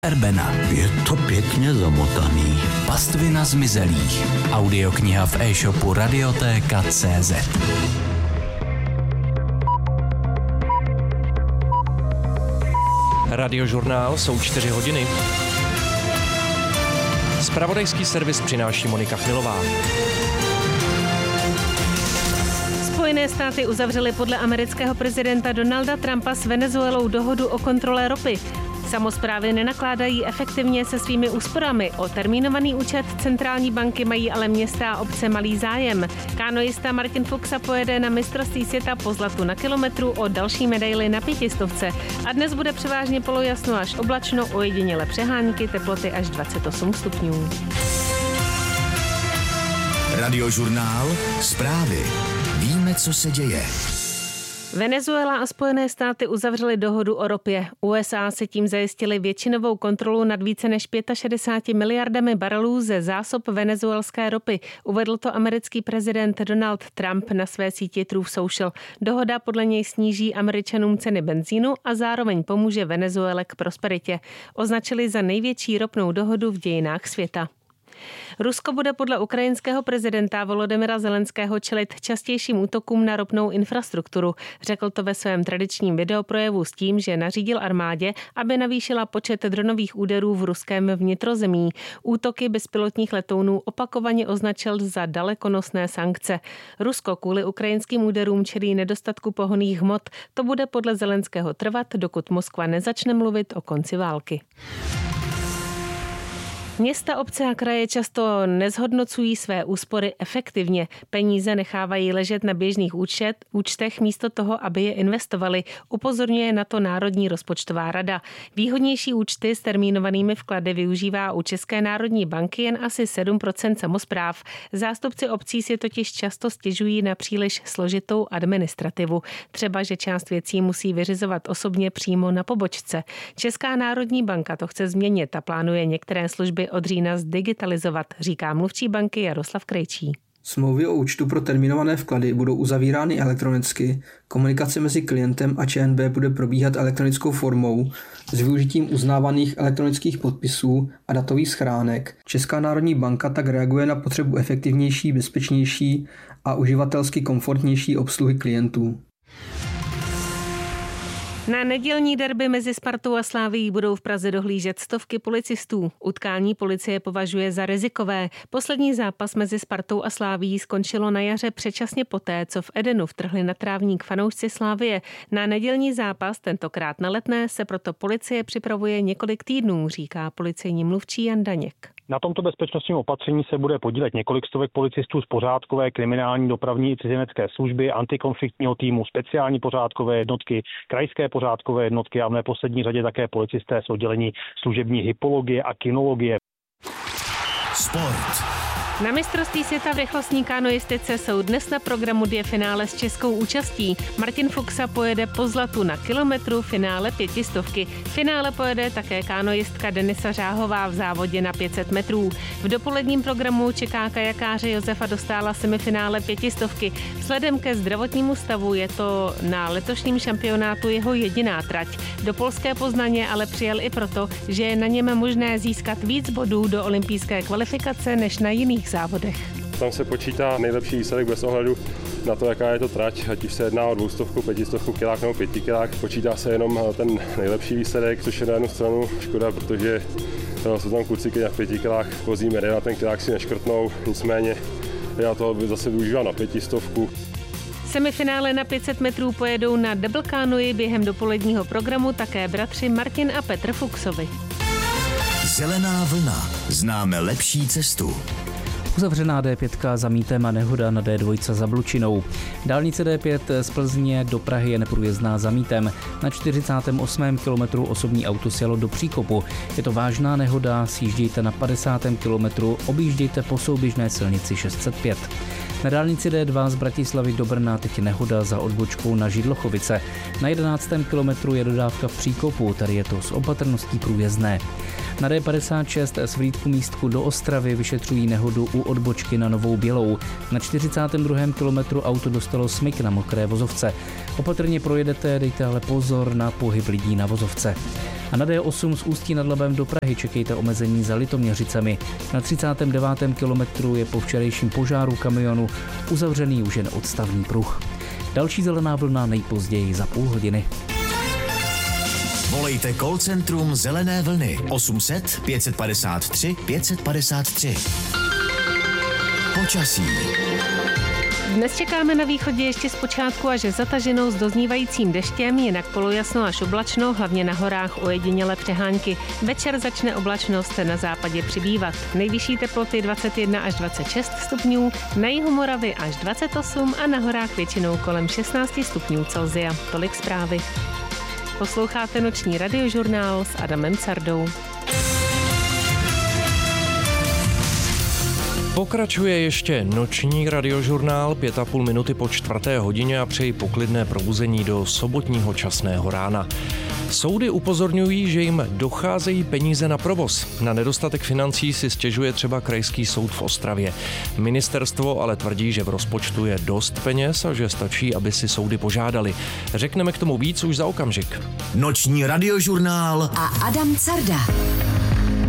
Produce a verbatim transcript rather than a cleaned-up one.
Erbena. Je to pěkně zamotaný. Pastvina zmizelých. Audiokniha v e-shopu radioteka tečka cé zet. Radiožurnál, jsou čtyři hodiny. Zpravodajský servis přináší Monika Chmilová. Spojené státy uzavřely podle amerického prezidenta Donalda Trumpa s Venezuelou dohodu o kontrole ropy. Samosprávy nenakládají efektivně se svými úsporami. O termínovaný účet centrální banky mají ale města a obce malý zájem. Kanoista Martin Fuxa pojede na mistrovství světa po zlatu na kilometru, o další medaili na pětistovce. A dnes bude převážně polojasno až oblačno, ojediněle přehánky, teploty až dvacet osm stupňů. Radiožurnál, zprávy. Víme, co se děje. Venezuela a Spojené státy uzavřely dohodu o ropě. U es á se tím zajistili většinovou kontrolu nad více než šedesáti pěti miliardami barelů ze zásob venezuelské ropy. Uvedl to americký prezident Donald Trump na své síti Truth Social. Dohoda podle něj sníží Američanům ceny benzínu a zároveň pomůže Venezuele k prosperitě. Označili za největší ropnou dohodu v dějinách světa. Rusko bude podle ukrajinského prezidenta Volodymyra Zelenského čelit častějším útokům na ropnou infrastrukturu. Řekl to ve svém tradičním videoprojevu s tím, že nařídil armádě, aby navýšila počet dronových úderů v ruském vnitrozemí. Útoky bezpilotních letounů opakovaně označil za dalekonosné sankce. Rusko kvůli ukrajinským úderům čelí nedostatku pohonných hmot. To bude podle Zelenského trvat, dokud Moskva nezačne mluvit o konci války. Města, obce a kraje často nezhodnocují své úspory efektivně. Peníze nechávají ležet na běžných účet, účtech místo toho, aby je investovali. Upozorňuje na to Národní rozpočtová rada. Výhodnější účty s termínovanými vklady využívá u České národní banky jen asi sedm procent samospráv. Zástupci obcí si totiž často stěžují na příliš složitou administrativu. Třeba, že část věcí musí vyřizovat osobně přímo na pobočce. Česká národní banka to chce změnit a plánuje některé služby od října zdigitalizovat, říká mluvčí banky Jaroslav Krejčí. Smlouvy o účtu pro termínované vklady budou uzavírány elektronicky, komunikace mezi klientem a ČNB bude probíhat elektronickou formou s využitím uznávaných elektronických podpisů a datových schránek. Česká národní banka tak reaguje na potřebu efektivnější, bezpečnější a uživatelsky komfortnější obsluhy klientů. Na nedělní derby mezi Spartou a Slavií budou v Praze dohlížet stovky policistů. Utkání policie považuje za rizikové. Poslední zápas mezi Spartou a Slavií skončilo na jaře předčasně poté, co v Edenu vtrhli na trávník fanoušci Slavie. Na nedělní zápas, tentokrát na Letné, se proto policie připravuje několik týdnů, říká policejní mluvčí Jan Daněk. Na tomto bezpečnostním opatření se bude podílet několik stovek policistů z pořádkové, kriminální, dopravní i cizinecké služby, antikonfliktního týmu, speciální pořádkové jednotky, krajské pořádkové jednotky a v neposlední řadě také policisté z oddělení služební hypologie a kinologie. Sport. Na mistrovství světa v rychlostní kanoistice jsou dnes na programu dvě finále s českou účastí. Martin Fuxa pojede po zlatu na kilometru, finále pětistovky. Finále pojede také kanoistka Denisa Řáhová v závodě na pět set metrů. V dopoledním programu čeká kajakáře Josefa Dostála semifinále pětistovky. Vzhledem ke zdravotnímu stavu je to na letošním šampionátu jeho jediná trať. Do polské Poznaně ale přijel i proto, že je na něm možné získat víc bodů do olympijské kvalifikace než na jiných závodech. Tam se počítá nejlepší výsledek bez ohledu na to, jaká je to trať, ať už se jedná o dvoustovku, pětistovku, kilák nebo pětikilák. Počítá se jenom ten nejlepší výsledek, což je na jednu stranu škoda, protože jsou tam kluci, kteří na pětikilách vozí medailu, na ten kilák si neškrtnou, nicméně já to zase využívám na pětistovku. Semifinále na pět set metrů pojedou na double canoe během dopoledního programu také bratři Martin a Petr Fuxovi. Zelená vlna. Známe lepší cestu. Uzavřená dé pět za mítem a nehoda na dé dva za Blučinou. Dálnice dé pět z Plzně do Prahy je neprůjezdná za mítem. Na čtyřicátém osmém kilometru osobní auto sjelo do příkopu. Je to vážná nehoda, sjíždějte na padesátém kilometru, objíždějte po souběžné silnici šest set pět. Na dálnici dé dva z Bratislavy do Brna teď nehoda za odbočkou na Židlochovice. Na jedenáctém kilometru je dodávka v příkopu, tady je to s opatrností průjezdné. Na D padesát šest z Frýdku místku do Ostravy vyšetřují nehodu u odbočky na Novou Bělou. Na čtyřicátém druhém kilometru auto dostalo smyk na mokré vozovce. Opatrně projedete, dejte ale pozor na pohyb lidí na vozovce. A na D osm z Ústí nad Labem do Prahy čekejte omezení za Litoměřicemi. Na třicátém devátém kilometru je po včerejším požáru kamionu uzavřený už jen odstavný pruh. Další zelená vlna nejpozději za půl hodiny. Volejte call centrum Zelené vlny osm set pět padesát tři pět padesát tři. Počasí. Dnes čekáme na východě ještě zpočátku až zataženou s doznívajícím deštěm, jinak polojasno až oblačno, hlavně na horách ojedinělé přehánky. Večer začne oblačnost na západě přibývat. Nejvyšší teploty dvacet jedna až dvacet šest stupňů, na jihu Moravy až dvacet osm a na horách většinou kolem šestnáct stupňů Celsia. Tolik zprávy. Posloucháte noční radiožurnál s Adamem Cardou. Pokračuje ještě noční radiožurnál, pět a půl minuty po čtvrté hodině a přeji poklidné probuzení do sobotního časného rána. Soudy upozorňují, že jim docházejí peníze na provoz. Na nedostatek financí si stěžuje třeba Krajský soud v Ostravě. Ministerstvo ale tvrdí, že v rozpočtu je dost peněz a že stačí, aby si soudy požádali. Řekneme k tomu víc už za okamžik. Noční radiožurnál a Adam Carda.